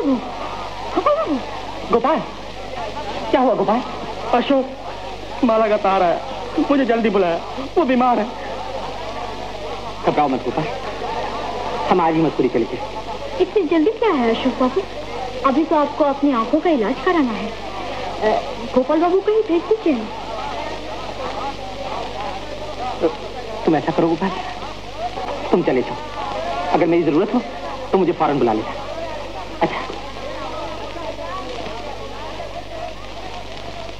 गोपाल, क्या हुआ गोपाल? अशोक, माला का तार है, मुझे जल्दी बुलाया, वो बीमार है। घबराओ मत गोपाल, हम आज ही मसूरी चले थे। इतनी जल्दी क्या है अशोक बाबू? अभी तो आपको अपनी आंखों का इलाज कराना है। गोपाल बाबू कहीं भेज दीजिए। तुम ऐसा करो गोपाल, तुम चले जाओ, अगर मेरी जरूरत हो तो मुझे फौरन बुला लेना।